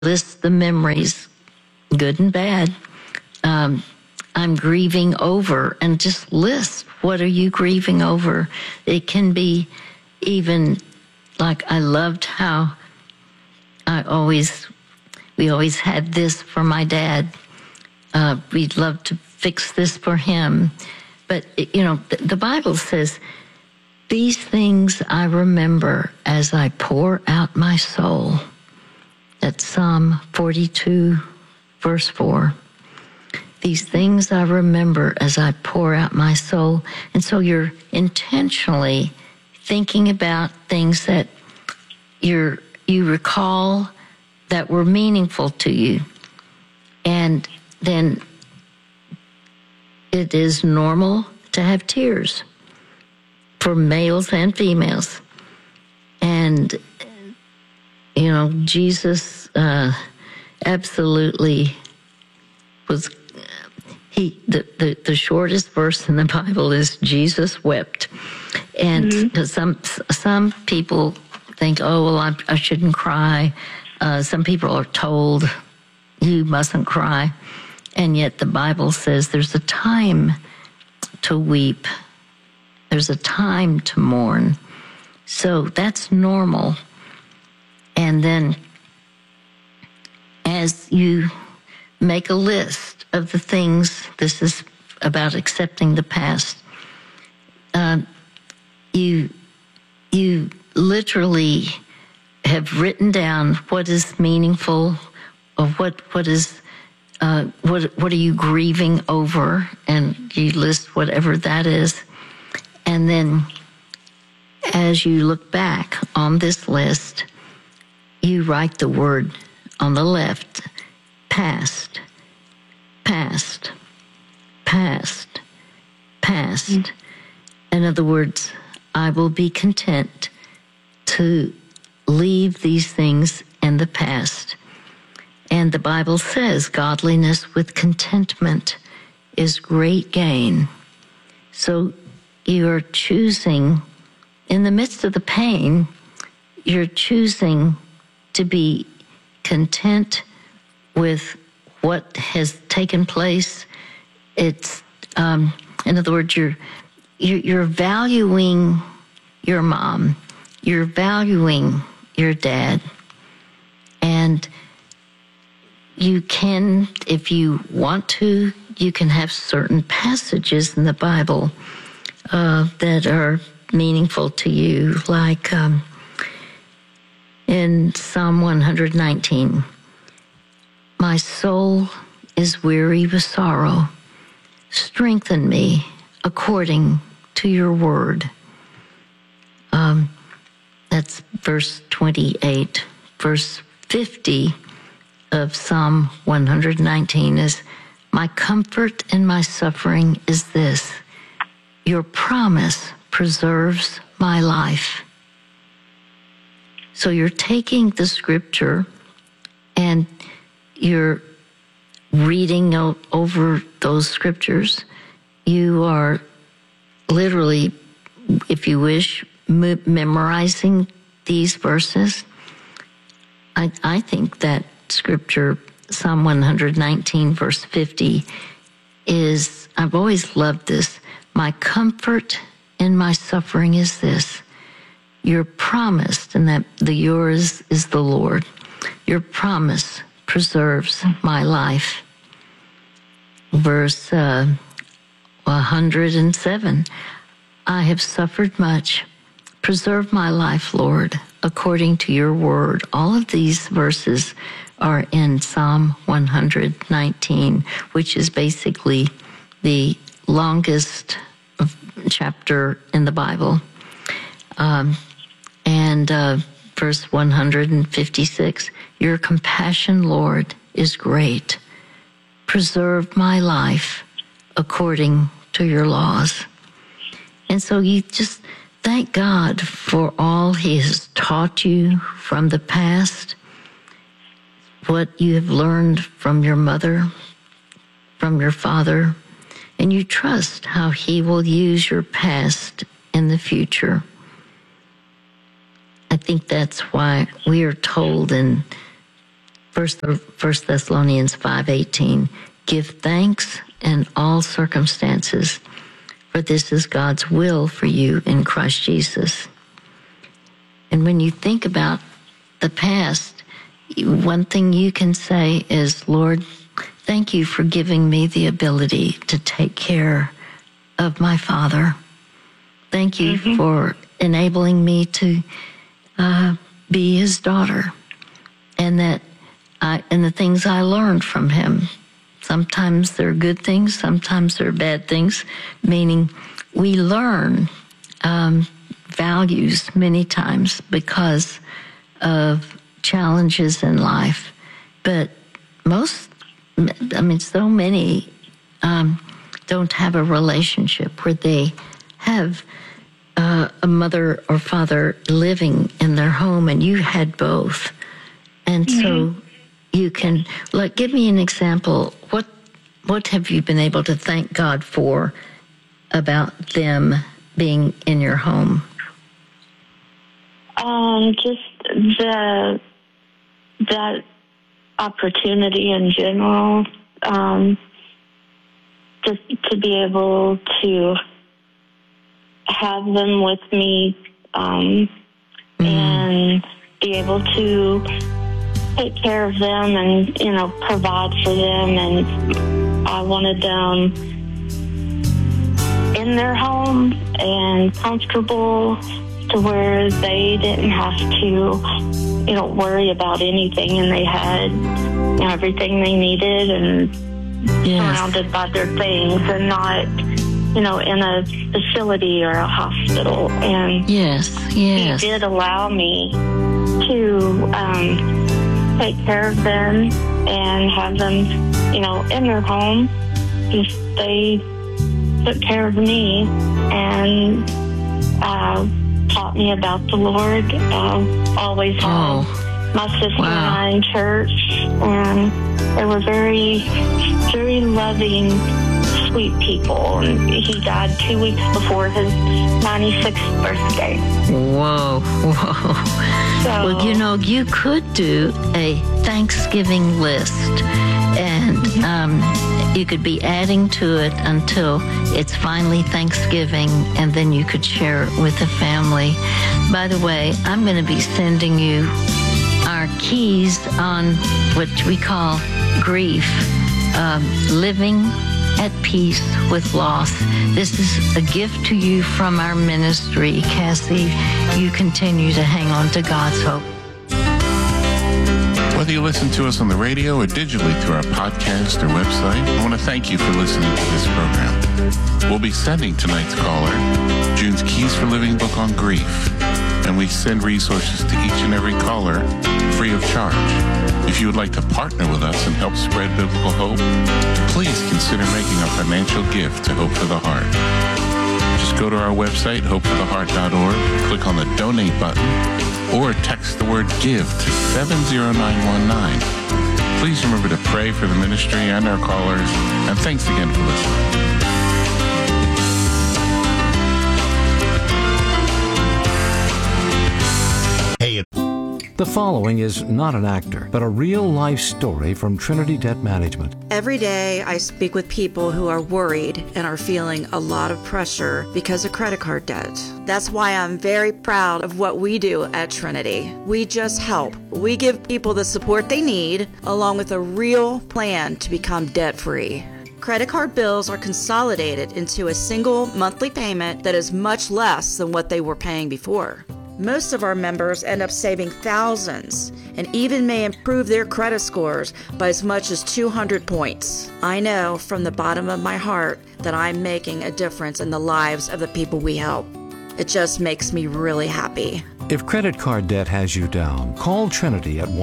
list the memories, good and bad, I'm grieving over, and just list, what are you grieving over? It can be even like, I loved how we always had this for my dad. We'd love to fix this for him. But, the Bible says, these things I remember as I pour out my soul. That's Psalm 42, verse 4. These things I remember as I pour out my soul. And so you're intentionally thinking about things that you recall that were meaningful to you. And then it is normal to have tears for males and females. And, Jesus absolutely was, the shortest verse in the Bible is Jesus wept. And because some people think, oh, well, I shouldn't cry. Some people are told, you mustn't cry. And yet the Bible says there's a time to weep. There's a time to mourn. So that's normal. And then as you make a list of the things, this is about accepting the past, you literally have written down what is meaningful, or what are you grieving over, and you list whatever that is. And then as you look back on this list, you write the word on the left, past, past, past, past. In other words, I will be content to leave these things in the past. And the Bible says godliness with contentment is great gain. So you're choosing, in the midst of the pain, you're choosing to be content with what has taken place. It's, in other words, you're valuing your mom, you're valuing your dad, and you can, if you want to, you can have certain passages in the Bible that are meaningful to you, like in Psalm 119, my soul is weary with sorrow. Strengthen me according to your word. That's verse 28. Verse 50 of Psalm 119 is, my comfort in my suffering is this, your promise preserves my life. So you're taking the scripture and you're reading over those scriptures. You are literally, if you wish, memorizing these verses. I think that scripture, Psalm 119, verse 50, is, I've always loved this. My comfort in my suffering is this. You're promised, and that the yours is the Lord. Your promise preserves my life. Verse 107, I have suffered much. Preserve my life, Lord, according to your word. All of these verses are in Psalm 119, which is basically the longest chapter in the Bible. Verse 156, your compassion, Lord, is great. Preserve my life according to your laws. And so you just thank God for all he has taught you from the past, what you have learned from your mother, from your father, and you trust how he will use your past in the future. I think that's why we are told in First Thessalonians 5:18, give thanks in all circumstances, for this is God's will for you in Christ Jesus. And when you think about the past, one thing you can say is, Lord, thank you for giving me the ability to take care of my father. Thank you for enabling me to be his daughter, and the things I learned from him. Sometimes they're good things, sometimes they're bad things, meaning we learn values many times because of challenges in life. But so many don't have a relationship where they have a mother or father living in their home, and you had both. And so you can, give me an example. What have you been able to thank God for about them being in your home? Just that opportunity in general, just to be able to have them with me, and be able to take care of them and, provide for them. And I wanted them in their home and comfortable to where they didn't have to, worry about anything, and they had everything they needed and surrounded by their things, and not, in a facility or a hospital. And he did allow me to take care of them and have them, in their home. Just they took care of me and taught me about the Lord. Always had my sister and I in church, and they were very, very loving, sweet people. And he died 2 weeks before his 96th birthday. Whoa. So, well, you could do a Thanksgiving list, and you could be adding to it until it's finally Thanksgiving, and then you could share it with the family. By the way, I'm going to be sending you our keys on what we call grief, living at peace with loss. This is a gift to you from our ministry. Cassie, you continue to hang on to God's hope. Whether you listen to us on the radio or digitally through our podcast or website, I want to thank you for listening to this program. We'll be sending tonight's caller June's Keys for Living book on grief, and we send resources to each and every caller free of charge. If you would like to partner with us and help spread biblical hope, please consider making a financial gift to Hope for the Heart. Just go to our website, hopefortheheart.org, click on the donate button, or text the word GIVE to 70919. Please remember to pray for the ministry and our callers, and thanks again for listening. The following is not an actor, but a real-life story from Trinity Debt Management. Every day I speak with people who are worried and are feeling a lot of pressure because of credit card debt. That's why I'm very proud of what we do at Trinity. We just help. We give people the support they need, along with a real plan to become debt-free. Credit card bills are consolidated into a single monthly payment that is much less than what they were paying before. Most of our members end up saving thousands and even may improve their credit scores by as much as 200 points. I know from the bottom of my heart that I'm making a difference in the lives of the people we help. It just makes me really happy. If credit card debt has you down, call Trinity at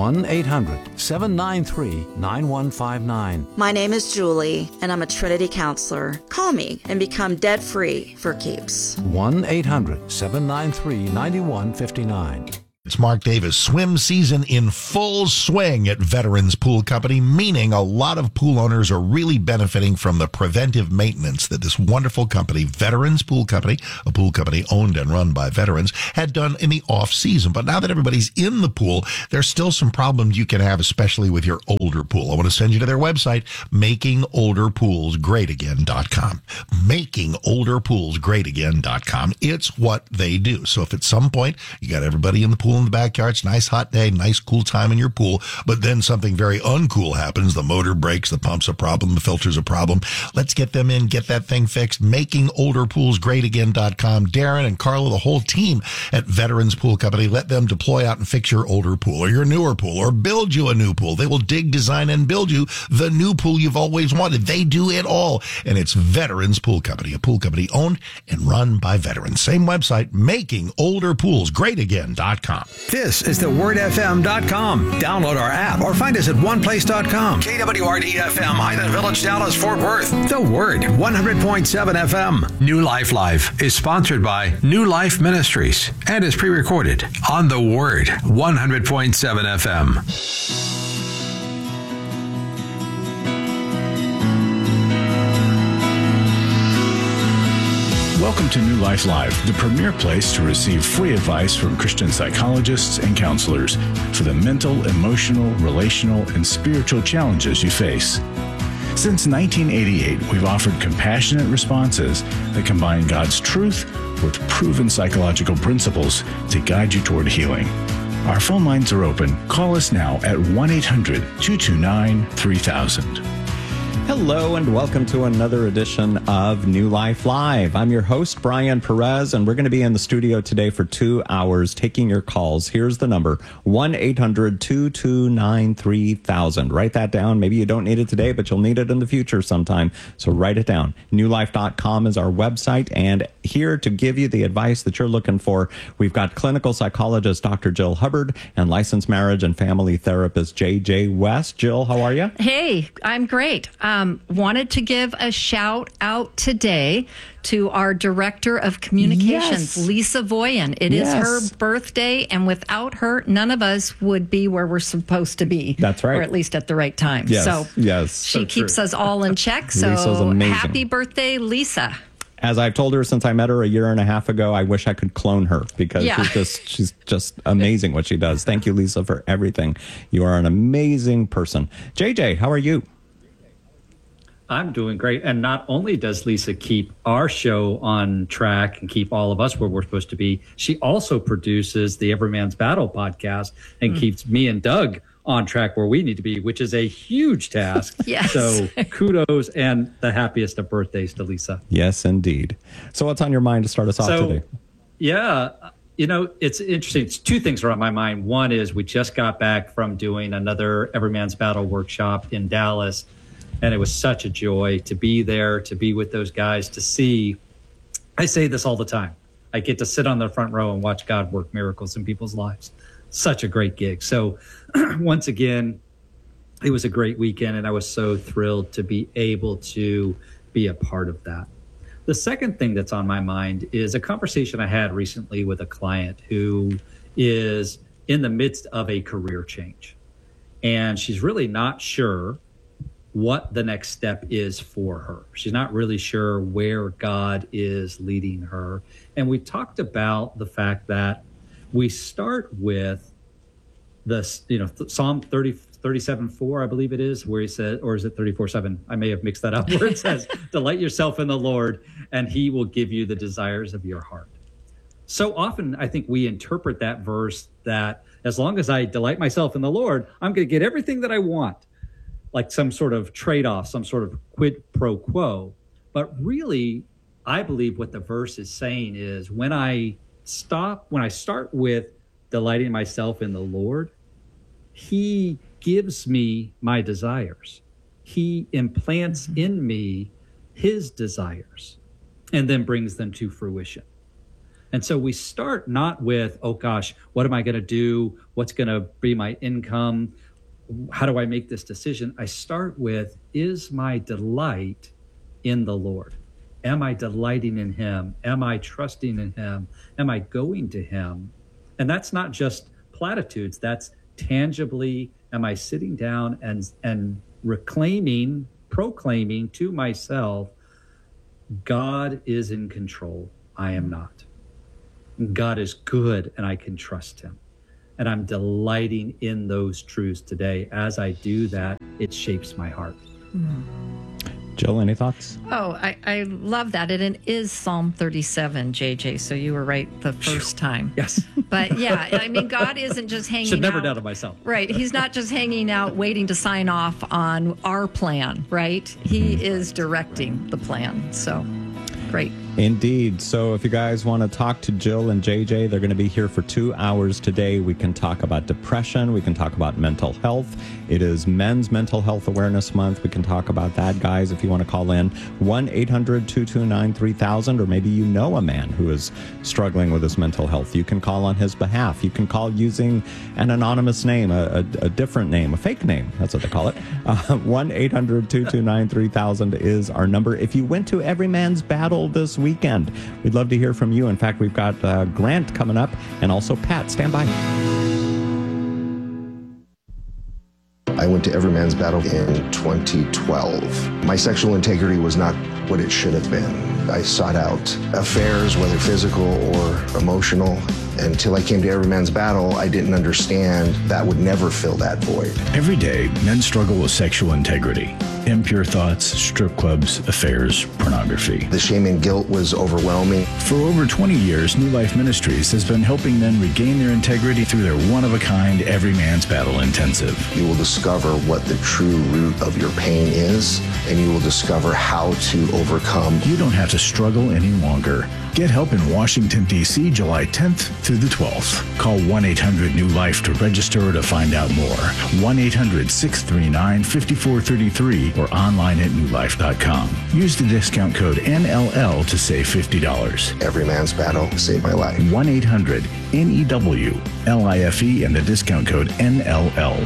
1-800-793-9159. My name is Julie, and I'm a Trinity counselor. Call me and become debt-free for keeps. 1-800-793-9159. It's Mark Davis. Swim season in full swing at Veterans Pool Company, meaning a lot of pool owners are really benefiting from the preventive maintenance that this wonderful company, Veterans Pool Company, a pool company owned and run by veterans, had done in the off season. But now that everybody's in the pool, there's still some problems you can have, especially with your older pool. I want to send you to their website, makingolderpoolsgreatagain.com. Makingolderpoolsgreatagain.com. It's what they do. So if at some point you got everybody in the pool in the backyard, it's a nice hot day, nice cool time in your pool, but then something very uncool happens, the motor breaks, the pump's a problem, the filter's a problem, let's get them in, get that thing fixed. Makingolderpoolsgreatagain.com. Darren and Carla, the whole team at Veterans Pool Company, let them deploy out and fix your older pool or your newer pool or build you a new pool. They will dig, design, and build you the new pool you've always wanted. They do it all. And it's Veterans Pool Company, a pool company owned and run by veterans. Same website, makingolderpoolsgreatagain.com. This is thewordfm.com. Download our app or find us at oneplace.com. KWRD-FM, Highland Village, Dallas, Fort Worth. The Word, 100.7 FM. New Life Live is sponsored by New Life Ministries and is pre-recorded on The Word, 100.7 FM. Welcome to New Life Live, the premier place to receive free advice from Christian psychologists and counselors for the mental, emotional, relational, and spiritual challenges you face. Since 1988, we've offered compassionate responses that combine God's truth with proven psychological principles to guide you toward healing. Our phone lines are open. Call us now at 1-800-229-3000. Hello and welcome to another edition of New Life Live. I'm your host, Brian Perez, and we're going to be in the studio today for 2 hours taking your calls. Here's the number, 1-800-229-3000. Write that down. Maybe you don't need it today, but you'll need it in the future sometime. So write it down. NewLife.com is our website, and here to give you the advice that you're looking for, we've got clinical psychologist Dr. Jill Hubbard and licensed marriage and family therapist J.J. West. Jill, how are you? Hey, I'm great. Wanted to give a shout out today to our Director of Communications, Yes. Lisa Voyen. It is her birthday, and without her, none of us would be where we're supposed to be. That's right. Or at least at the right time. Yes. So Yes. she keeps us all in check. So Lisa's amazing. happy birthday, Lisa. As I've told her since I met her a year and a half ago, I wish I could clone her because Yeah. she's just amazing what she does. Thank you, Lisa, for everything. You are an amazing person. JJ, how are you? I'm doing great. And not only does Lisa keep our show on track and keep all of us where we're supposed to be, she also produces the Every Man's Battle podcast and keeps me and Doug on track where we need to be, which is a huge task. Yes. So kudos and the happiest of birthdays to Lisa. Yes, indeed. So what's on your mind to start us off today? Yeah, you know, it's interesting. It's two things are on my mind. One is we just got back from doing another Every Man's Battle workshop in Dallas. And it was such a joy to be there, to be with those guys, to see. I say this all the time. I get to sit on the front row and watch God work miracles in people's lives. Such a great gig. So once again, it was a great weekend, and I was so thrilled to be able to be a part of that. The second thing that's on my mind is a conversation I had recently with a client who is in the midst of a career change. And she's really not sure what the next step is for her. She's not really sure where God is leading her. And we talked about the fact that we start with this, Psalm 37:4, I believe it is, where he said, or is it 34:7? I may have mixed that up, where it says, delight yourself in the Lord and he will give you the desires of your heart. So often I think we interpret that verse that as long as I delight myself in the Lord, I'm going to get everything that I want, like some sort of trade-off, some sort of quid pro quo. But really, I believe what the verse is saying is when I start with delighting myself in the Lord, he gives me my desires. He implants in me his desires and then brings them to fruition. And so we start not with, oh gosh, what am I going to do? What's going to be my income? How do I make this decision? I start with, is my delight in the Lord? Am I delighting in him? Am I trusting in him? Am I going to him? And that's not just platitudes. That's tangibly, am I sitting down and proclaiming to myself, God is in control. I am not. God is good and I can trust him. And I'm delighting in those truths today. As I do that, it shapes my heart. Jill, any thoughts? Oh, I love that. And it is Psalm 37, JJ. So you were right the first time. Yes. But yeah, I mean, God isn't just hanging out. Should never doubt myself. Right. He's not just hanging out waiting to sign off on our plan, right? He is directing the plan. So great. Indeed. So if you guys want to talk to Jill and JJ, they're going to be here for 2 hours today. We can talk about depression. We can talk about mental health. It is Men's Mental Health Awareness Month. We can talk about that, guys, if you want to call in. 1-800-229-3000, or maybe you know a man who is struggling with his mental health. You can call on his behalf. You can call using an anonymous name, a different name, a fake name. That's what they call it. 1-800-229-3000 is our number. If you went to Every Man's Battle this weekend, we'd love to hear from you. In fact, we've got Grant coming up and also Pat. Stand by. I went to Every Man's Battle in 2012. My sexual integrity was not what it should have been. I sought out affairs, whether physical or emotional. Until I came to Every Man's Battle, I didn't understand that would never fill that void. Every day, men struggle with sexual integrity. Impure thoughts, strip clubs, affairs, pornography. The shame and guilt was overwhelming. For over 20 years, New Life Ministries has been helping men regain their integrity through their one-of-a-kind Every Man's Battle Intensive. You will discover what the true root of your pain is, and you will discover how to overcome. You don't have to struggle any longer. Get help in Washington, D.C., July 10th through the 12th. Call 1-800-NEW-LIFE to register or to find out more. 1-800-639-5433 or online at newlife.com. Use the discount code NLL to save $50. Every Man's Battle saved my life. 1-800-NEW-LIFE and the discount code NLL.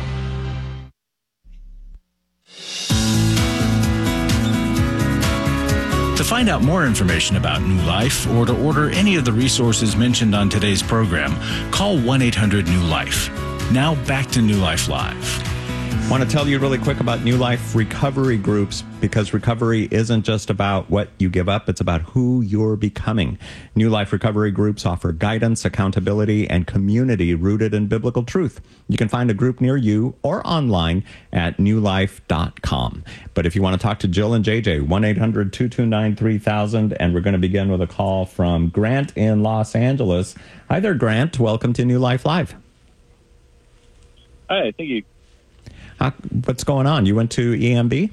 To find out more information about New Life or to order any of the resources mentioned on today's program, call 1-800-NEW-LIFE. Now back to New Life Live. I want to tell you really quick about New Life recovery groups, because recovery isn't just about what you give up, it's about who you're becoming. New Life recovery groups offer guidance, accountability, and community rooted in biblical truth. You can find a group near you or online at newlife.com. But if you want to talk to Jill and JJ, 1-800-229-3000, and we're going to begin with a call from Grant in Los Angeles. Hi there, Grant. Welcome to New Life Live. Hi, thank you. What's going on? You went to EMB?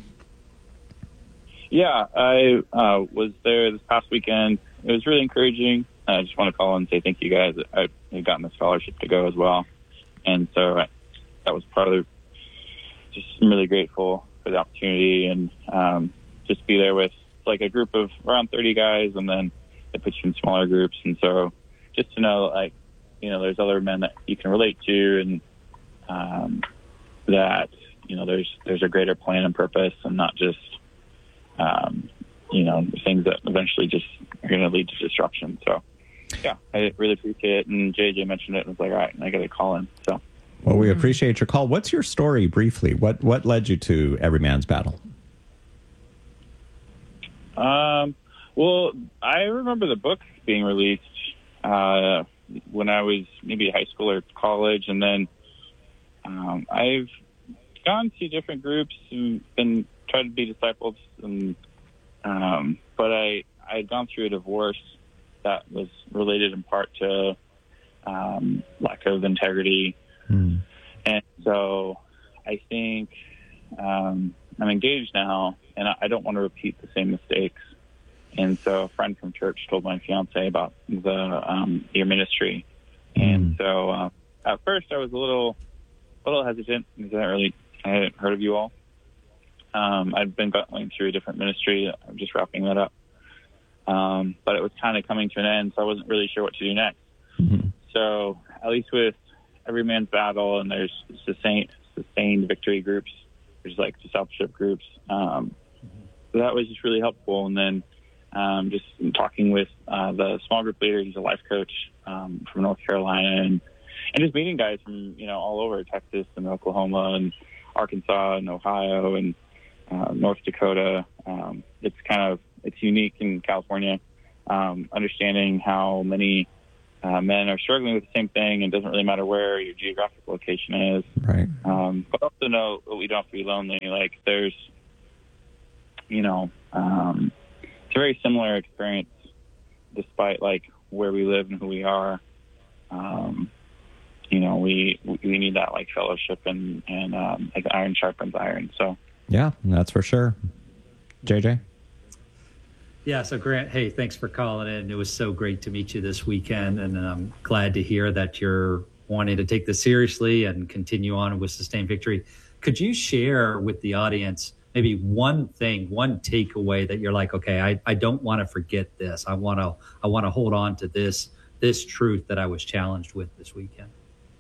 Yeah, I was there this past weekend. It was really encouraging. I just want to call and say thank you guys. I had gotten the scholarship to go as well. And so that was part of just really grateful for the opportunity and just be there with like a group of around 30 guys, and then they put you in smaller groups. And so just to know, like, you know, there's other men that you can relate to, and that, you know, there's a greater plan and purpose, and not just, you know, things that eventually just are going to lead to disruption. So, yeah, I really appreciate it. And JJ mentioned it and was like, all right, I got to call in. So, well, we appreciate your call. What's your story briefly? What led you to Every Man's Battle? Well, I remember the book being released when I was maybe high school or college, and then I've gone to different groups and been trying to be disciples, and but I had gone through a divorce that was related in part to lack of integrity, and so I think I'm engaged now, and I don't want to repeat the same mistakes. And so a friend from church told my fiance about your ministry, and so at first I was a little hesitant because I hadn't heard of you all. I'd been going through a different ministry. I'm just wrapping that up. But it was kind of coming to an end, so I wasn't really sure what to do next. So at least with Every Man's Battle, and there's sustained victory groups, there's like discipleship groups. So that was just really helpful. And then just talking with the small group leader, he's a life coach from North Carolina, and and just meeting guys from, all over Texas and Oklahoma and Arkansas and Ohio and North Dakota. It's unique in California, understanding how many men are struggling with the same thing, and it doesn't really matter where your geographic location is. Right. But also know that we don't have to be lonely. Like there's, it's a very similar experience despite like where we live and who we are. We need that like fellowship and like iron sharpens iron. So yeah, that's for sure. JJ? Yeah, so Grant, hey, thanks for calling in. It was so great to meet you this weekend, and I'm glad to hear that you're wanting to take this seriously and continue on with Sustained Victory. Could you share with the audience maybe one takeaway that you're like, okay, I don't want to forget this. I want to hold on to this truth that I was challenged with this weekend?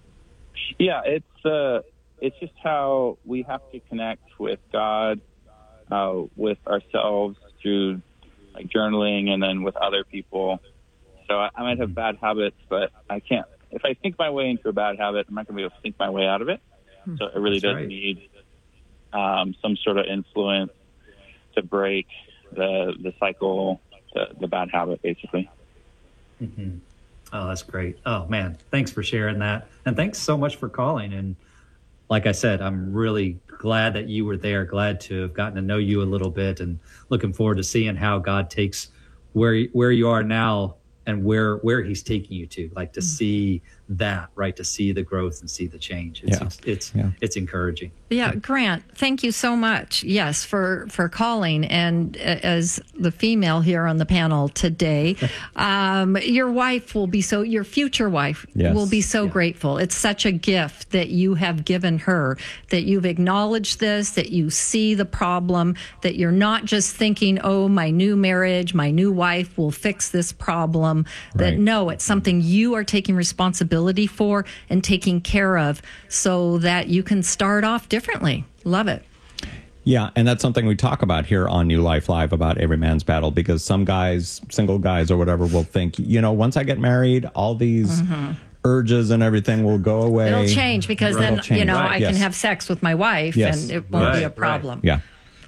Yeah, it's just how we have to connect with God, with ourselves through like journaling, and then with other people. So I might have bad habits, but I can't. If I think my way into a bad habit, I'm not going to be able to think my way out of it. So it really does need some sort of influence to break the cycle, the bad habit, basically. Mm-hmm. Oh, that's great. Oh, man, thanks for sharing that. And thanks so much for calling. And like I said, I'm really glad that you were there, glad to have gotten to know you a little bit, and looking forward to seeing how God takes where you are now and where he's taking you to, like to see that, right? To see the growth and see the change. It's encouraging. Yeah, Grant, thank you so much. Yes, for calling. And as the female here on the panel today, your wife will be your future wife will be so grateful. It's such a gift that you have given her, that you've acknowledged this, that you see the problem, that you're not just thinking, oh, my new marriage, my new wife will fix this problem. That no, it's something you are taking responsibility for and taking care of so that you can start off differently. Love it. Yeah, and that's something we talk about here on New Life Live about Every Man's Battle, because some guys, single guys or whatever, will think, once I get married, all these urges and everything will go away. It'll change because then, I can have sex with my wife and it won't be a problem. Yeah.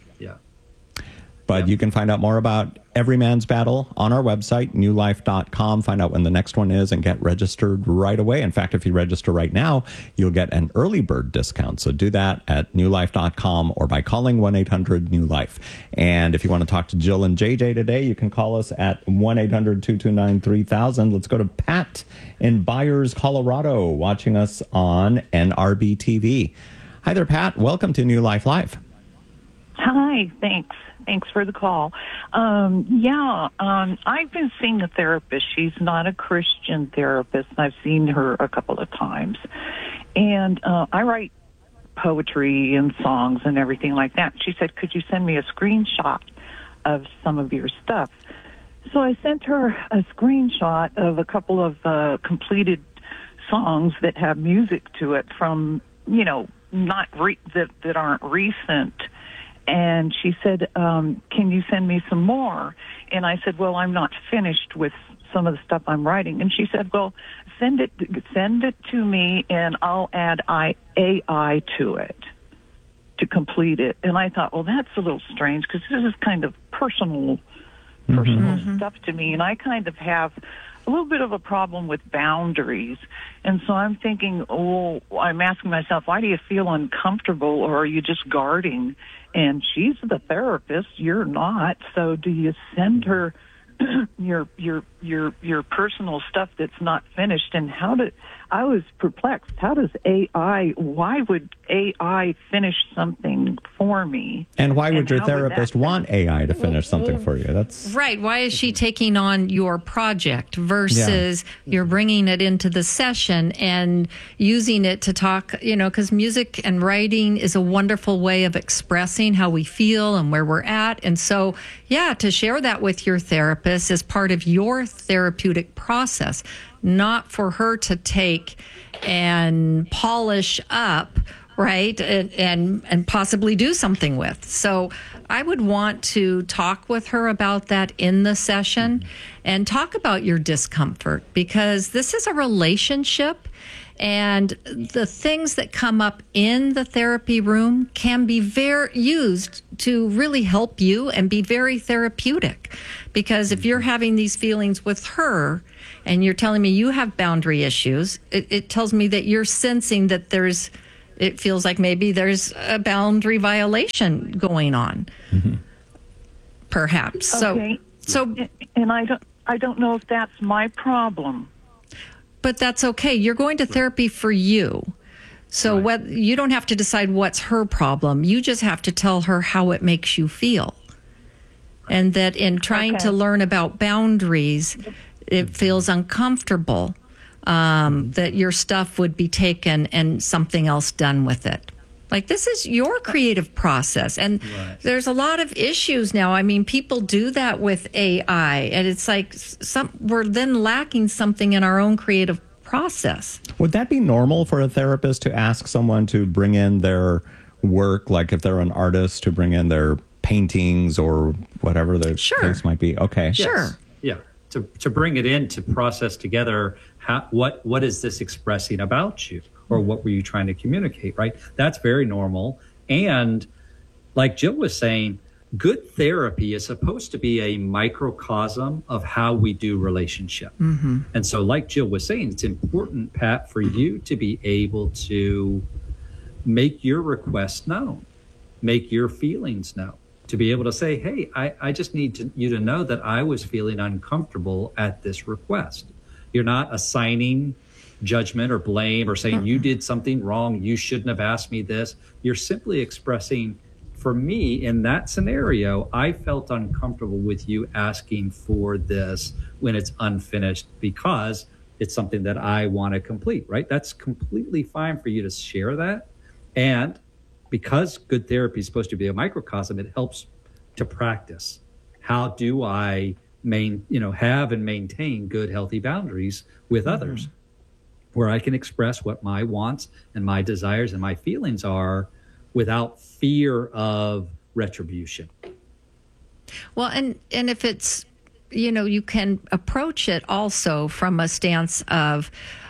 But you can find out more about Every Man's Battle on our website, newlife.com. Find out when the next one is and get registered right away. In fact, if you register right now, you'll get an early bird discount. So do that at newlife.com or by calling 1-800-NEW-LIFE. And if you want to talk to Jill and JJ today, you can call us at 1-800-229-3000. Let's go to Pat in Byers, Colorado, watching us on NRB TV. Hi there, Pat. Welcome to New Life Live. Hi, thanks. Thanks for the call. I've been seeing a therapist. She's not a Christian therapist. I've seen her a couple of times. And I write poetry and songs and everything like that. She said, could you send me a screenshot of some of your stuff? So I sent her a screenshot of a couple of completed songs that have music to it from, that aren't recent. And she said, can you send me some more? And I said, well, I'm not finished with some of the stuff I'm writing. And she said, well, send it to me and I'll add AI to it to complete it. And I thought, well, that's a little strange because this is kind of personal stuff to me. And I kind of have a little bit of a problem with boundaries. And so I'm thinking, I'm asking myself, why do you feel uncomfortable, or are you just guarding? And she's the therapist, you're not. So do you send her your personal stuff that's not finished? And I was perplexed. Why would AI finish something for me? And why would your therapist want AI to finish something for you? That's right. Why is she taking on your project versus you're bringing it into the session and using it to talk, because music and writing is a wonderful way of expressing how we feel and where we're at. And so, to share that with your therapist is part of your therapeutic process, not for her to take and polish up, right, and possibly do something with. So I would want to talk with her about that in the session and talk about your discomfort, because this is a relationship. And the things that come up in the therapy room can be used to really help you and be very therapeutic. Because if you're having these feelings with her and you're telling me you have boundary issues, it tells me that you're sensing that it feels like maybe there's a boundary violation going on, perhaps. Okay. So, and I don't know if that's my problem. But that's okay. You're going to therapy for you. So you don't have to decide what's her problem. You just have to tell her how it makes you feel. And that in trying to learn about boundaries, it feels uncomfortable that your stuff would be taken and something else done with it. Like, this is your creative process. And there's a lot of issues now. I mean, people do that with AI. And it's like we're then lacking something in our own creative process. Would that be normal for a therapist to ask someone to bring in their work, like if they're an artist, to bring in their paintings or whatever the case might be? Okay. Sure. Yeah. To bring it in, to process together, what is this expressing about you? Or what were you trying to communicate, right? That's very normal. And like Jill was saying, good therapy is supposed to be a microcosm of how we do relationship. And so like Jill was saying, it's important, Pat, for you to be able to make your request known, make your feelings known, to be able to say, hey, I just need you to know that I was feeling uncomfortable at this request. You're not assigning judgment or blame or saying you did something wrong, you shouldn't have asked me this. You're simply expressing, for me, in that scenario, I felt uncomfortable with you asking for this when it's unfinished because it's something that I want to complete, right? That's completely fine for you to share that. And because good therapy is supposed to be a microcosm, it helps to practice. How do I have and maintain good, healthy boundaries with others, where I can express what my wants and my desires and my feelings are without fear of retribution. Well, and if it's, you can approach it also from a stance of,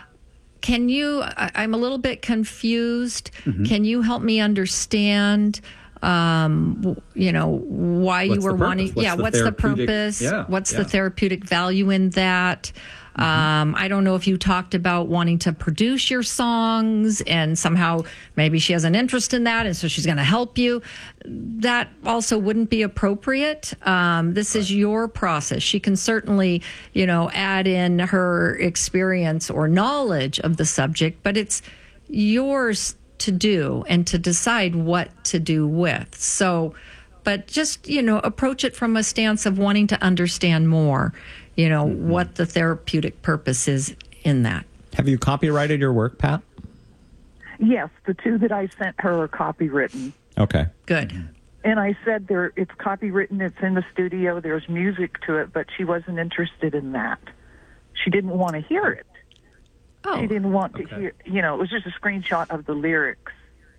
I'm a little bit confused. Can you help me understand, why you were wanting, what's the purpose? What's the therapeutic value in that? I don't know if you talked about wanting to produce your songs and somehow maybe she has an interest in that and so she's going to help you. That also wouldn't be appropriate. This is your process. She can certainly, add in her experience or knowledge of the subject, but it's yours to do and to decide what to do with. So, but just, approach it from a stance of wanting to understand more. What the therapeutic purpose is in that. Have you copyrighted your work, Pat? Yes, the two that I sent her are copywritten. Okay. Good. And I said it's copywritten, it's in the studio, there's music to it, but she wasn't interested in that. She didn't want to hear it. Oh. She didn't want to hear, it was just a screenshot of the lyrics.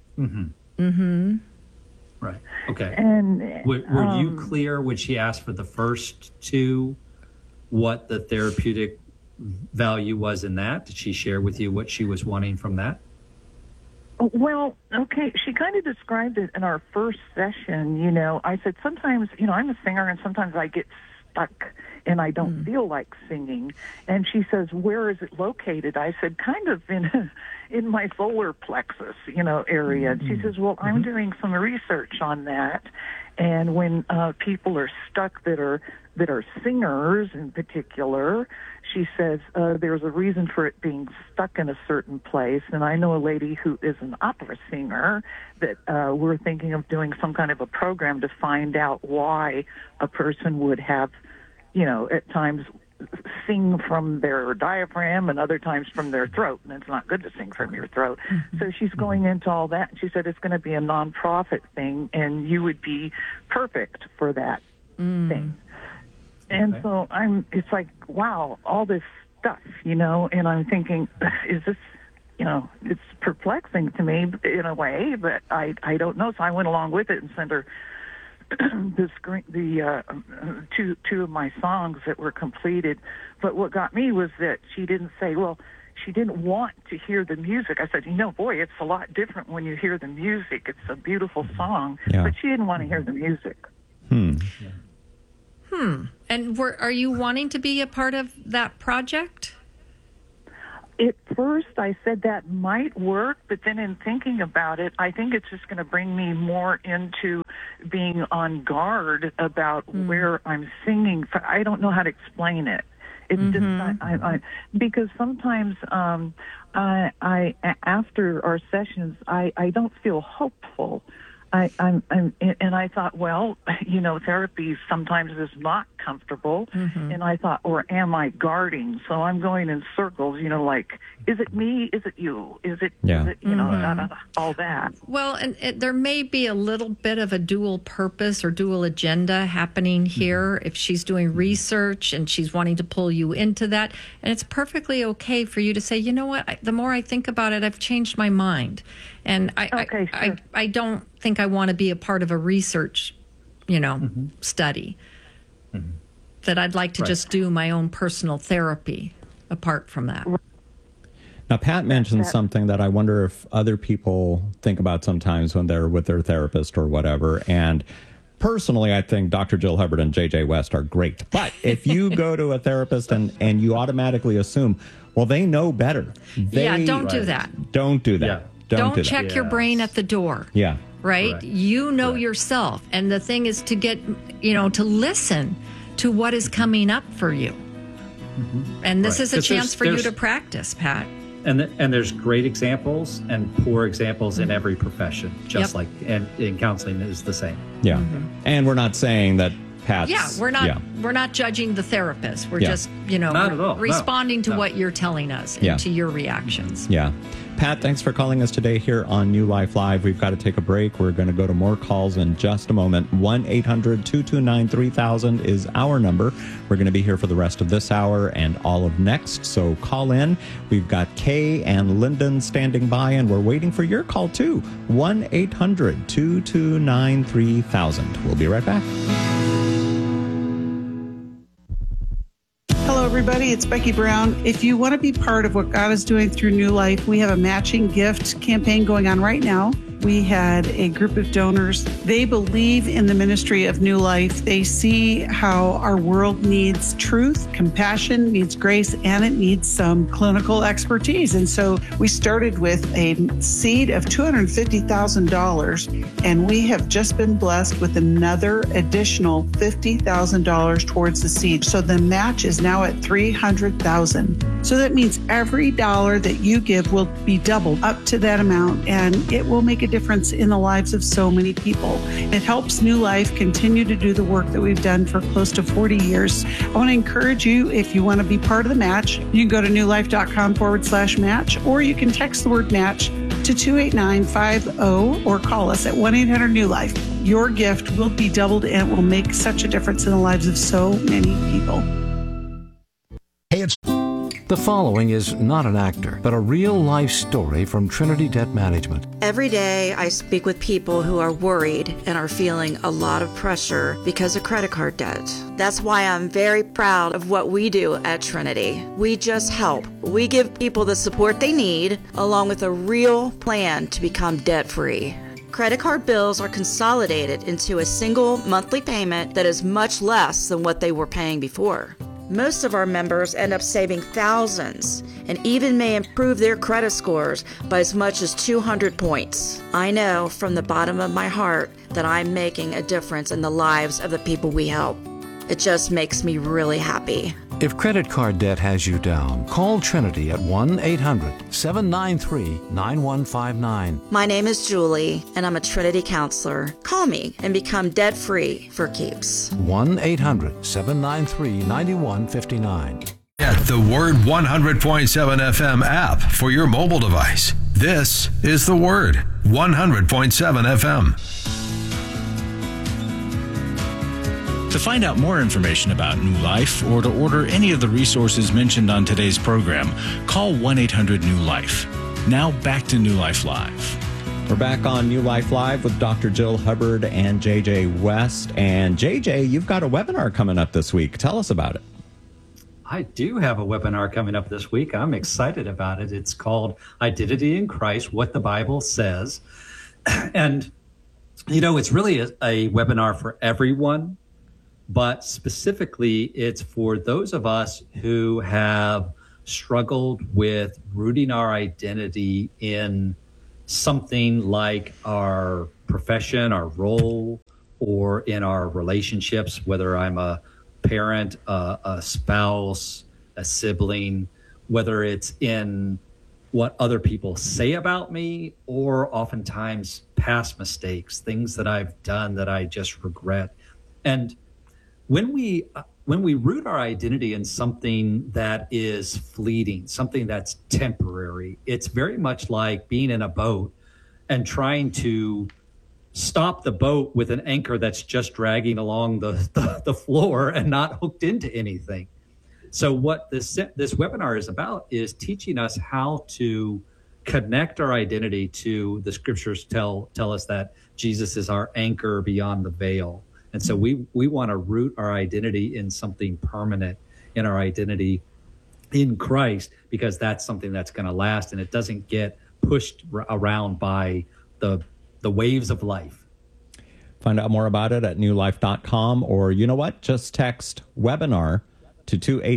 Right. Okay. And were you clear when she asked for the first two, what the therapeutic value was in that? Did she share with you what she was wanting from that? Well, okay. She kind of described it in our first session. I said, sometimes, I'm a singer and sometimes I get stuck and I don't feel like singing. And she says, where is it located? I said, kind of in my solar plexus, area. And she says, well, I'm doing some research on that. And when people are stuck that are singers in particular, she says there's a reason for it being stuck in a certain place. And I know a lady who is an opera singer that we're thinking of doing some kind of a program to find out why a person would have, at times sing from their diaphragm and other times from their throat. And it's not good to sing from your throat. So she's going into all that. She said it's going to be a nonprofit thing and you would be perfect for that thing. And so it's like, wow, all this stuff, and I'm thinking, is this, it's perplexing to me in a way, but I don't know. So I went along with it and sent her two of my songs that were completed. But what got me was that she didn't say, well, she didn't want to hear the music. I said, boy, it's a lot different when you hear the music. It's a beautiful song, but she didn't want to hear the music. And are you wanting to be a part of that project? At first, I said that might work, but then in thinking about it, I think it's just going to bring me more into being on guard about where I'm singing. I don't know how to explain it. It's just because sometimes I after our sessions, I don't feel hopeful. And I thought, well, therapy sometimes is not comfortable. And I thought, or am I guarding? So I'm going in circles, like, is it me? Is it you? Is it, all that. Well, and there may be a little bit of a dual purpose or dual agenda happening here if she's doing research and she's wanting to pull you into that. And it's perfectly okay for you to say, you know what, the more I think about it, I've changed my mind. And I don't think I want to be a part of a research, study. That I'd like to just do my own personal therapy apart from that. Now, Pat mentioned something that I wonder if other people think about sometimes when they're with their therapist or whatever. And personally, I think Dr. Jill Hubbard and J.J. West are great. But if you go to a therapist and you automatically assume, well, they know better. Don't do that. Don't do that. Yeah. Don't check your brain at the door. Yeah. Right? You know yourself. And the thing is to get, to listen to what is coming up for you. And this is a chance for you to practice, Pat. And there's great examples and poor examples in every profession, just like and in counseling is the same. Yeah. And we're not saying that Pat's... we're not judging the therapist. We're just, not at all. responding to what you're telling us and to your reactions. Yeah. Pat, thanks for calling us today here on New Life Live. We've got to take a break. We're going to go to more calls in just a moment. 1-800-229-3000 is our number. We're going to be here for the rest of this hour and all of next, so call in. We've got Kay and Lyndon standing by, and we're waiting for your call, too. 1-800-229-3000. We'll be right back. Hello, everybody. It's Becky Brown. If you want to be part of what God is doing through New Life, we have a matching gift campaign going on right now. We had a group of donors. They believe in the ministry of New Life. They see how our world needs truth, compassion, needs grace, and it needs some clinical expertise. And so we started with a seed of $250,000, and we have just been blessed with another additional $50,000 towards the seed. So the match is now at $300,000. So that means every dollar that you give will be doubled up to that amount, and it will make a difference in the lives of so many people. It helps New Life continue to do the work that we've done for close to 40 years. I want to encourage you, if you want to be part of the match, you can go to newlife.com/match, or you can text the word match to 28950 or call us at 1-800-NEW-LIFE. Your gift will be doubled and it will make such a difference in the lives of so many people. Hey, The following is not an actor, but a real-life story from Trinity Debt Management. Every day I speak with people who are worried and are feeling a lot of pressure because of credit card debt. That's why I'm very proud of what we do at Trinity. We just help. We give people the support they need, along with a real plan to become debt-free. Credit card bills are consolidated into a single monthly payment that is much less than what they were paying before. Most of our members end up saving thousands and even may improve their credit scores by as much as 200 points. I know from the bottom of my heart that I'm making a difference in the lives of the people we help. It just makes me really happy. If credit card debt has you down, call Trinity at 1-800-793-9159. My name is Julie, and I'm a Trinity counselor. Call me and become debt-free for keeps. 1-800-793-9159. Get the Word 100.7 FM app for your mobile device. This is the Word 100.7 FM. To find out more information about New Life or to order any of the resources mentioned on today's program, call 1-800-NEW-LIFE. Now back to New Life Live. We're back on New Life Live with Dr. Jill Hubbard and J.J. West. And J.J., you've got a webinar coming up this week. Tell us about it. I do have a webinar coming up this week. I'm excited about it. It's called Identity in Christ, What the Bible Says. And, it's really a webinar for everyone, but specifically it's for those of us who have struggled with rooting our identity in something like our profession, our role, or in our relationships, whether I'm a parent, a spouse, a sibling, whether it's in what other people say about me, or oftentimes past mistakes, things that I've done that I just regret. And when we root our identity in something that is fleeting, something that's temporary, it's very much like being in a boat and trying to stop the boat with an anchor that's just dragging along the floor and not hooked into anything. So what this webinar is about is teaching us how to connect our identity to the scriptures tell us that Jesus is our anchor beyond the veil. And so we want to root our identity in something permanent, in our identity in Christ, because that's something that's going to last and it doesn't get pushed around by the waves of life. Find out more about it at newlife.com, or you know what? Just text webinar to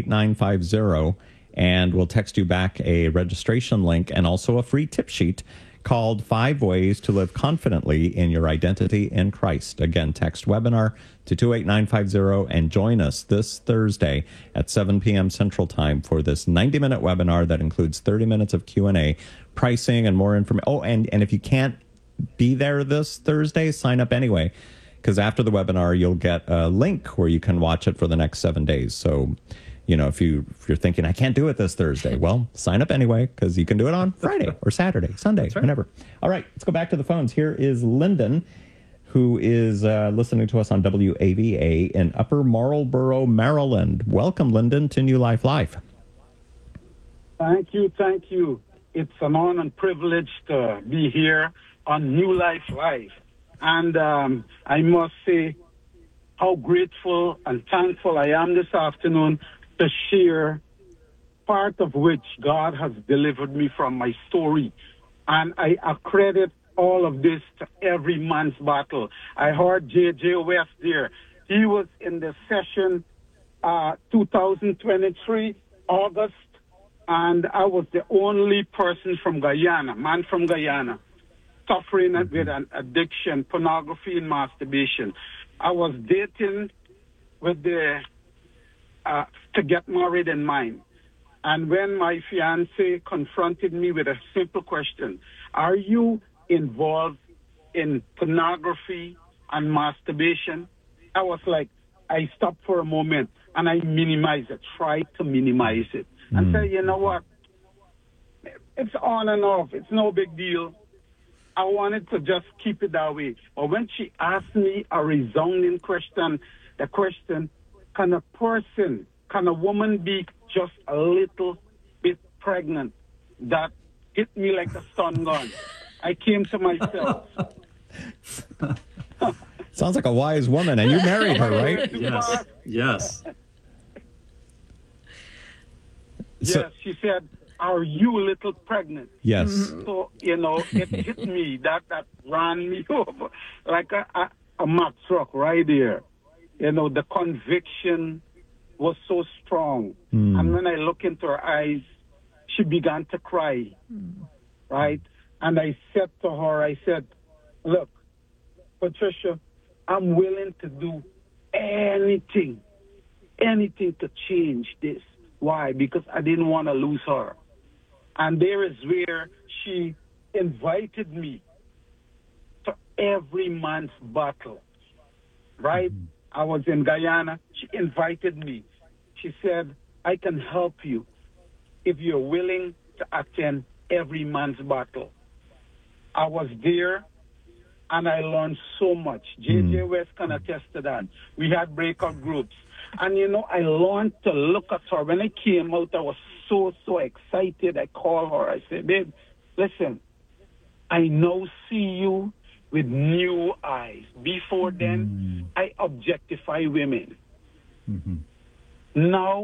28950 and we'll text you back a registration link and also a free tip sheet called 5 Ways to Live Confidently in Your Identity in Christ. Again, text webinar to 28950 and join us this Thursday at 7 p.m. Central Time for this 90-minute webinar that includes 30 minutes of Q&A, pricing, and more information. Oh, and if you can't be there this Thursday, sign up anyway, because after the webinar, you'll get a link where you can watch it for the next 7 days. So, if you're thinking, I can't do it this Thursday, well, sign up anyway, because you can do it on Friday or Saturday, Sunday, right. Whenever. All right, let's go back to the phones. Here is Lyndon, who is listening to us on WAVA in Upper Marlboro, Maryland. Welcome, Lyndon, to New Life Live. Thank you. It's an honor and privilege to be here on New Life Live. And I must say how grateful and thankful I am this afternoon to share part of which God has delivered me from my story. And I accredit all of this to every man's battle. I heard J.J. West there. He was in the session 2023, August, and I was the only person from Guyana, suffering with an addiction, pornography and masturbation. I was dating with to get married in mind. And when my fiance confronted me with a simple question, are you involved in pornography and masturbation? I was like, I stopped for a moment and I minimized it, tried to minimize it. And say, you know what? It's on and off. It's no big deal. I wanted to just keep it that way. But when she asked me a resounding question, the question, can a woman be just a little bit pregnant? That hit me like a stun gun. I came to myself. Sounds like a wise woman, and you married her, right? Yes. Yes, she said, are you a little pregnant? Yes. So, it hit me. That ran me over like a Mack truck right there. The conviction was so strong. And when I look into her eyes, she began to cry, right? And I said to her, look, Patricia, I'm willing to do anything to change this. Why? Because I didn't want to lose her. And there is where she invited me to every man's battle, right? I was in Guyana. She invited me. She said, I can help you if you're willing to attend every man's battle. I was there, and I learned so much. J.J. West can attest to that. We had breakout groups. And, I learned to look at her. When I came out, I was so excited. I called her. I said, babe, listen, I now see you with new eyes. Before then, I objectify women. Now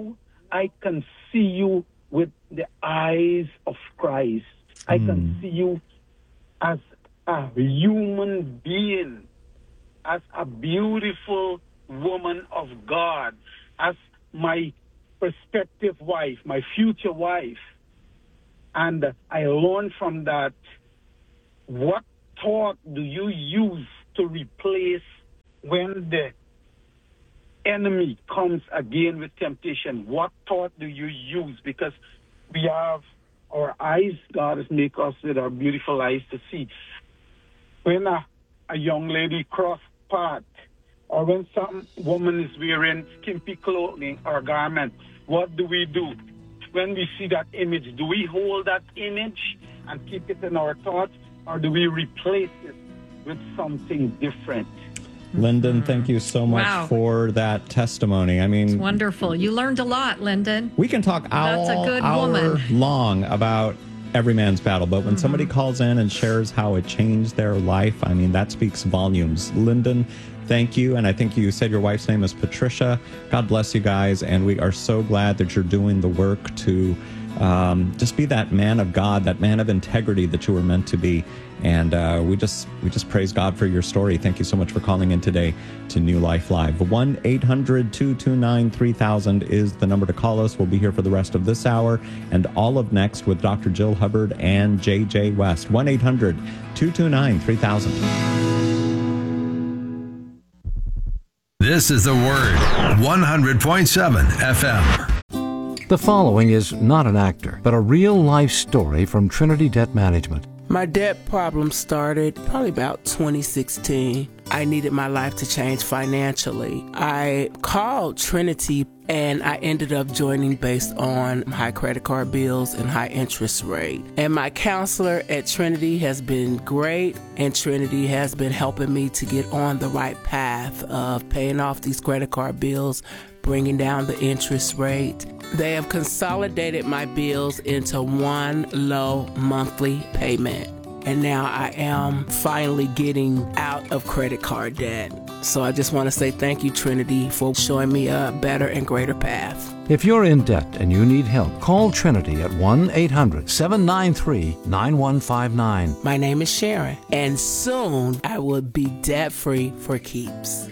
I can see you with the eyes of Christ. I can see you as a human being, as a beautiful woman of God, as my prospective wife, my future wife. And I learned from that, what thought do you use to replace when the enemy comes again with temptation? What thought do you use? Because we have our eyes, God has made us with our beautiful eyes to see. When a young lady cross path, or when some woman is wearing skimpy clothing or garment, what do? When we see that image, do we hold that image and keep it in our thoughts, or do we replace it with something different? Lyndon, thank you so much for that testimony. I mean, it's wonderful. You learned a lot, Lyndon. We can talk That's a good hour woman. long about every man's battle, but when somebody calls in and shares how it changed their life, I mean, that speaks volumes. Lyndon, thank you. And I think you said your wife's name is Patricia. God bless you guys. And we are so glad that you're doing the work to just be that man of God, that man of integrity that you were meant to be. And we just praise God for your story. Thank you so much for calling in today to New Life Live. 1-800-229-3000 is the number to call us. We'll be here for the rest of this hour and all of next with Dr. Jill Hubbard and JJ West. 1-800-229-3000. This is The Word, 100.7 FM. The following is not an actor, but a real-life story from Trinity Debt Management. My debt problem started probably about 2016. I needed my life to change financially. I called Trinity and I ended up joining based on high credit card bills and high interest rate. And my counselor at Trinity has been great, and Trinity has been helping me to get on the right path of paying off these credit card bills, bringing down the interest rate. They have consolidated my bills into one low monthly payment. And now I am finally getting out of credit card debt. So I just want to say thank you, Trinity, for showing me a better and greater path. If you're in debt and you need help, call Trinity at 1-800-793-9159. My name is Sharon, and soon I will be debt-free for keeps.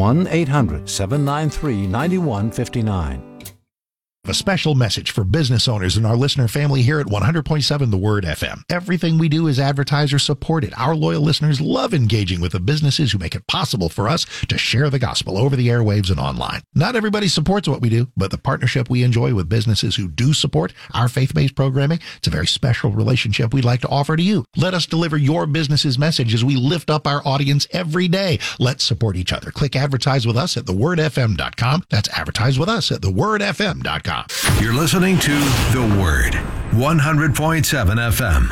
1-800-793-9159. A special message for business owners and our listener family here at 100.7 The Word FM. Everything we do is advertiser supported. Our loyal listeners love engaging with the businesses who make it possible for us to share the gospel over the airwaves and online. Not everybody supports what we do, but the partnership we enjoy with businesses who do support our faith-based programming, it's a very special relationship we'd like to offer to you. Let us deliver your business's message as we lift up our audience every day. Let's support each other. Click advertise with us at thewordfm.com. That's advertise with us at thewordfm.com. You're listening to The Word, 100.7 FM.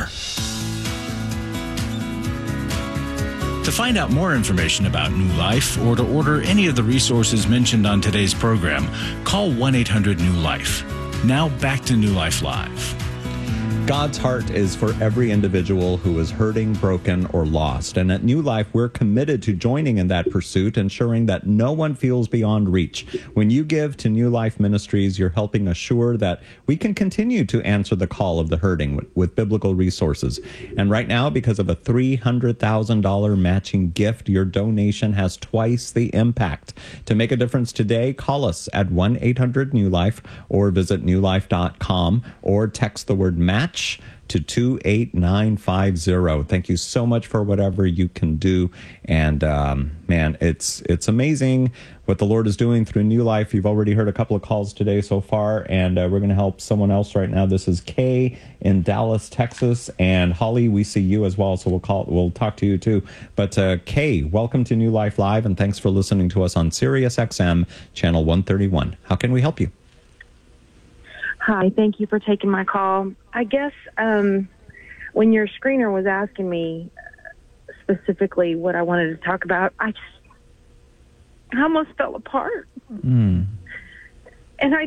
To find out more information about New Life or to order any of the resources mentioned on today's program, call 1-800-NEW-LIFE. Now back to New Life Live. God's heart is for every individual who is hurting, broken, or lost. And at New Life, we're committed to joining in that pursuit, ensuring that no one feels beyond reach. When you give to New Life Ministries, you're helping assure that we can continue to answer the call of the hurting with biblical resources. And right now, because of a $300,000 matching gift, your donation has twice the impact. To make a difference today, call us at 1-800-NEW-LIFE or visit newlife.com or text the word match to 28950. Thank you so much for whatever you can do. And man, it's amazing what the Lord is doing through New Life. You've already heard a couple of calls today so far, and we're going to help someone else right now. This is Kay in Dallas, Texas, and Holly, we see you as well, so we'll talk to you too. But Kay, welcome to New Life Live, and thanks for listening to us on Sirius XM channel 131. How can we help you? Hi, thank you for taking my call. I guess when your screener was asking me specifically what I wanted to talk about, I almost fell apart. And I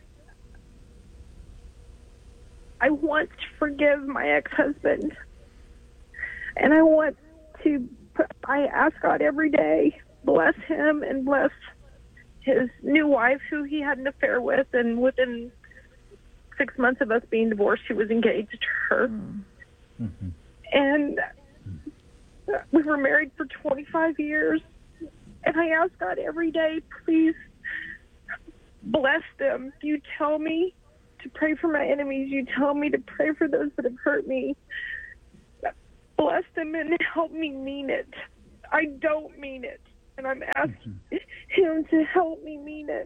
want to forgive my ex-husband. And I ask God every day, bless him and bless his new wife, who he had an affair with, and within 6 months of us being divorced, he was engaged to her. Mm-hmm. And we were married for 25 years. And I ask God every day, please bless them. You tell me to pray for my enemies. You tell me to pray for those that have hurt me. Bless them and help me mean it. I don't mean it. And I'm asking him to help me mean it.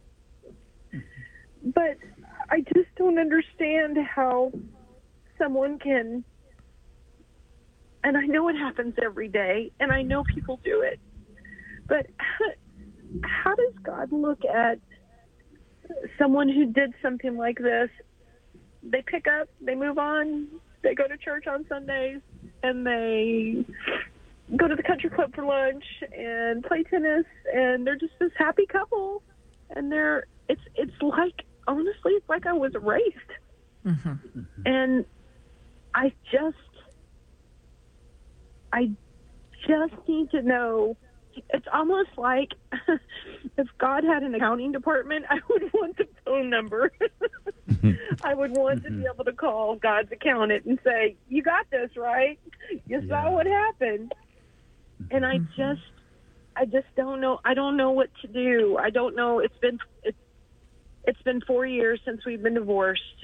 But I just don't understand how someone can, and I know it happens every day, and I know people do it, but how does God look at someone who did something like this? They pick up, they move on, they go to church on Sundays, and they go to the country club for lunch and play tennis, and they're just this happy couple. And it's like, honestly, it's like I was raised. Mm-hmm. And I just need to know. It's almost like if God had an accounting department, I would want the phone number. I would want to be able to call God's accountant and say, you got this, right? You saw what happened. And I just don't know. I don't know what to do. I don't know. It's been 4 years since we've been divorced.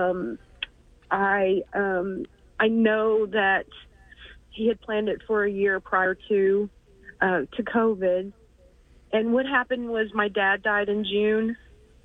I know that he had planned it for a year prior to COVID. And what happened was my dad died in June.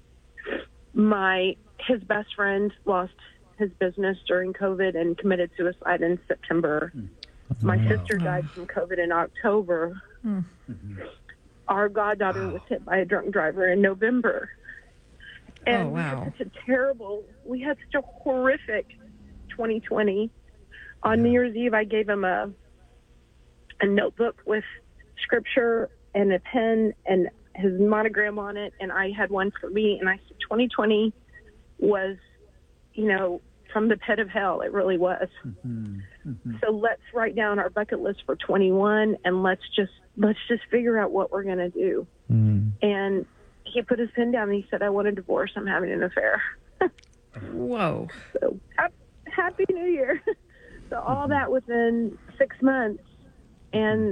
His best friend lost his business during COVID and committed suicide in September. My sister died from COVID in October. Our goddaughter was hit by a drunk driver in November. And we had such a horrific 2020. On New Year's Eve, I gave him a notebook with scripture and a pen and his monogram on it, and I had one for me. And I said, 2020 was, from the pit of hell. It really was. So let's write down our bucket list for 21, and let's just figure out what we're going to do. And he put his pen down and he said, I want a divorce. I'm having an affair. Whoa. So happy New Year. So all that within 6 months. And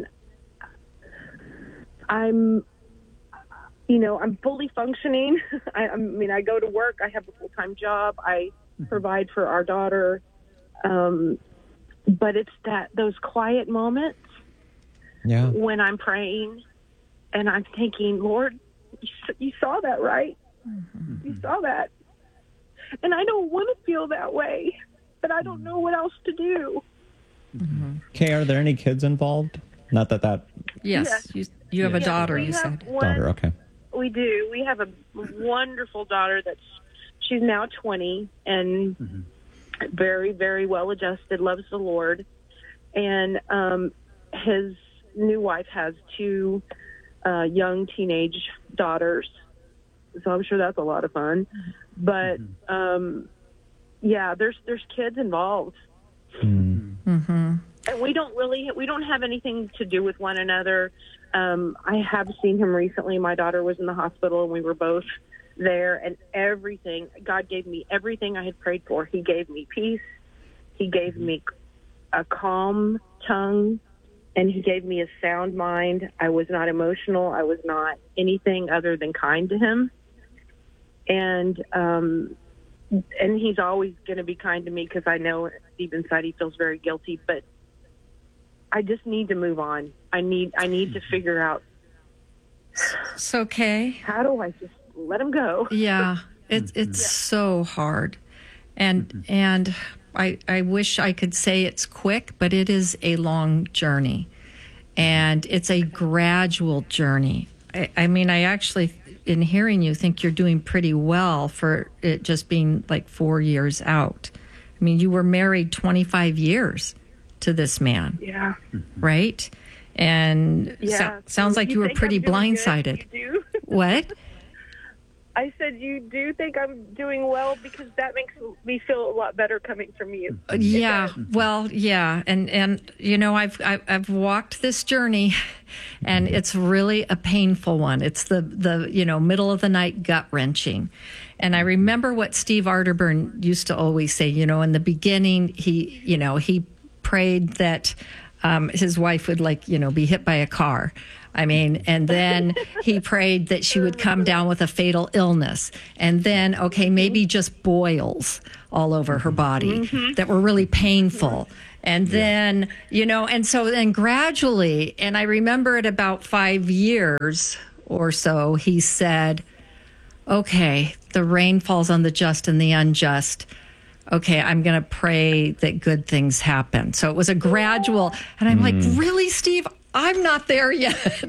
I'm fully functioning. I go to work. I have a full-time job. I provide for our daughter. But it's those quiet moments when I'm praying and I'm thinking, Lord, you saw that, right? You saw that. And I don't want to feel that way, but I don't know what else to do. Kay, are there any kids involved? Not that. Yes. You have a daughter, you said. Daughter, okay. We do. We have a wonderful daughter she's now 20 and very, very well adjusted, loves the Lord. And his new wife has 2 young teenage daughters. So I'm sure that's a lot of fun. But there's kids involved. And we don't have anything to do with one another. I have seen him recently. My daughter was in the hospital and we were both there, and everything, God gave me everything I had prayed for. He gave me peace. He gave me a calm tongue, and he gave me a sound mind. I was not emotional. I was not anything other than kind to him. And he's always going to be kind to me because I know deep inside he feels very guilty, but I just need to move on. I need to figure out. So, Kay, how do I just let him go? Yeah, it's so hard, and I wish I could say it's quick, but it is a long journey, and it's a gradual journey. I actually, in hearing you, think you're doing pretty well for it just being like 4 years out. I mean, you were married 25 years to this man. Yeah. Right? And sounds like you were pretty blindsided. You do? What? I said, you do think I'm doing well? Because that makes me feel a lot better coming from you. Yeah, well, yeah. And you know, I've walked this journey, and it's really a painful one. It's the you know, middle of the night gut wrenching. And I remember what Steve Arterburn used to always say, you know, in the beginning, he prayed that his wife would, like, you know, be hit by a car. I mean, and then he prayed that she would come down with a fatal illness. And then, okay, maybe just boils all over her body that were really painful. And then, you know, and so then gradually, and I remember at about 5 years or so, he said, okay, the rain falls on the just and the unjust. Okay, I'm going to pray that good things happen. So it was a gradual, and I'm like, really, Steve? I'm not there yet.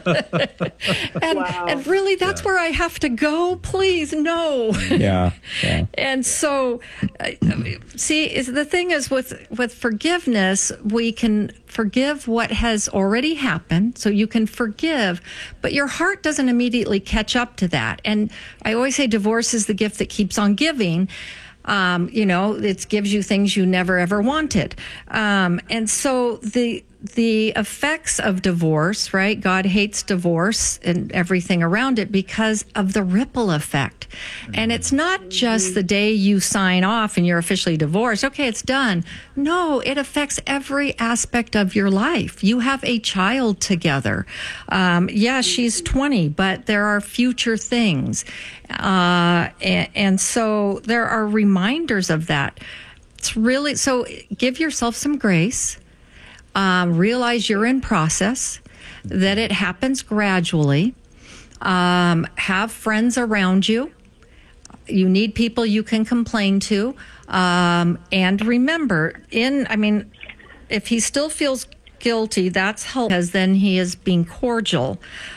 and really, that's where I have to go. Please, no. Yeah. And so, see, the thing is with forgiveness, we can forgive what has already happened. So you can forgive, but your heart doesn't immediately catch up to that. And I always say divorce is the gift that keeps on giving. You know, it gives you things you never ever wanted. And so the effects of divorce, right? God hates divorce and everything around it because of the ripple effect. And it's not just the day you sign off and you're officially divorced. Okay, it's done. No, it affects every aspect of your life. You have a child together. Yeah, she's 20, but there are future things. And so there are reminders of that. It's really, so give yourself some grace. Realize you're in process, that it happens gradually. Have friends around you. You need people you can complain to. And remember, if he still feels guilty, that's helpful, because then he is being cordial.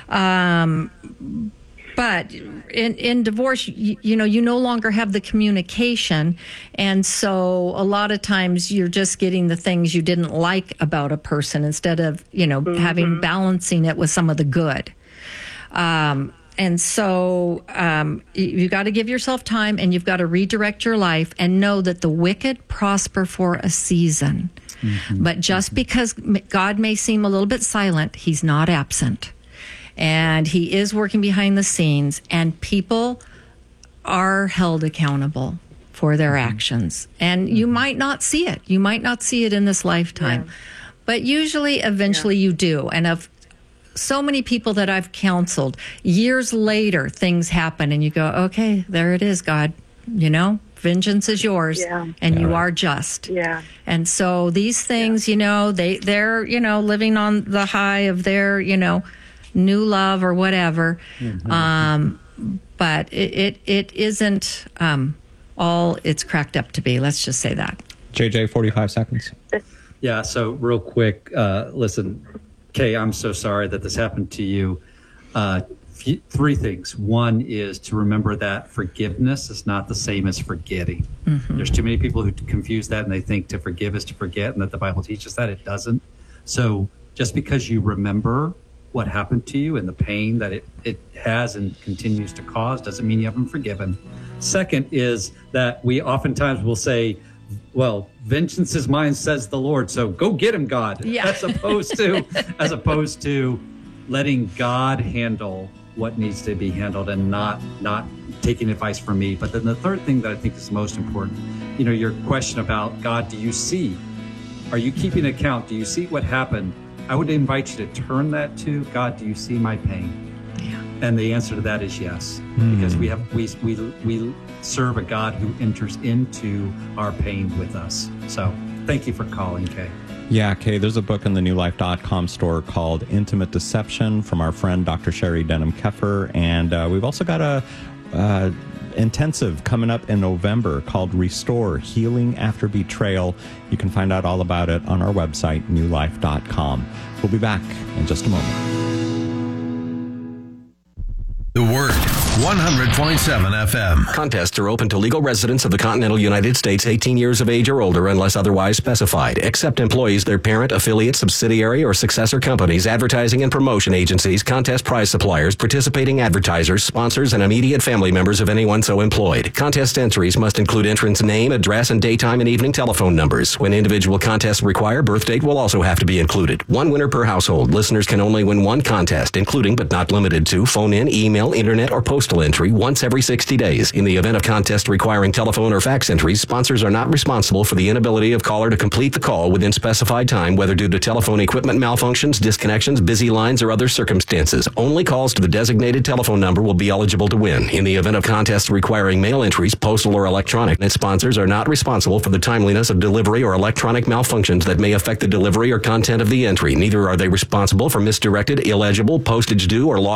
But in divorce, you know, you no longer have the communication. And so a lot of times you're just getting the things you didn't like about a person instead of, you know, balancing it with some of the good. And so you got to give yourself time, and you've got to redirect your life and know that the wicked prosper for a season. But just because God may seem a little bit silent, he's not absent. And he is working behind the scenes, and people are held accountable for their actions. And you might not see it. You might not see it in this lifetime. But usually, eventually you do. And of so many people that I've counseled, years later, things happen and you go, okay, there it is, God. You know, vengeance is yours, and you are just. And so these things, you know, they're, you know, living on the high of their, you know, new love or whatever. But it isn't all it's cracked up to be. Let's just say that. JJ, 45 seconds. Yeah, so real quick, listen, Kay, I'm so sorry that this happened to you. Three things. One is to remember that forgiveness is not the same as forgetting. There's too many people who confuse that, and they think to forgive is to forget, and that the Bible teaches that. It doesn't. So just because you remember what happened to you and the pain that it has and continues to cause doesn't mean you haven't forgiven. Second is that we oftentimes will say, well, vengeance is mine, says the Lord, so go get him, God. As opposed to letting God handle what needs to be handled and not taking advice from me. But then the third thing that I think is most important, you know, your question about God, do you see? Are you keeping account? Do you see what happened? I would invite you to turn that to God. Do you see my pain? And the answer to that is yes, because we serve a God who enters into our pain with us. So thank you for calling, Kay. Yeah, Kay, there's a book in the newlife.com store called Intimate Deception from our friend Dr. Sherry Denham-Keffer. And we've also got a intensive coming up in November called Restore, Healing After Betrayal. You can find out all about it on our website, newlife.com. We'll be back in just a moment. The Word. 100.7 FM. Contests are open to legal residents of the continental United States 18 years of age or older unless otherwise specified, except employees, their parent, affiliate, subsidiary, or successor companies, advertising and promotion agencies, contest prize suppliers, participating advertisers, sponsors, and immediate family members of anyone so employed. Contest entries must include entrant's name, address, and daytime and evening telephone numbers. When individual contests require, birth date will also have to be included. One winner per household. Listeners can only win one contest, including but not limited to phone-in, email, internet, or postal entry once every 60 days. In the event of contest requiring telephone or fax entries, sponsors are not responsible for the inability of caller to complete the call within specified time, whether due to telephone equipment malfunctions, disconnections, busy lines, or other circumstances. Only calls to the designated telephone number will be eligible to win. In the event of contests requiring mail entries, postal or electronic, sponsors are not responsible for the timeliness of delivery or electronic malfunctions that may affect the delivery or content of the entry. Neither are they responsible for misdirected, illegible, postage due, or lost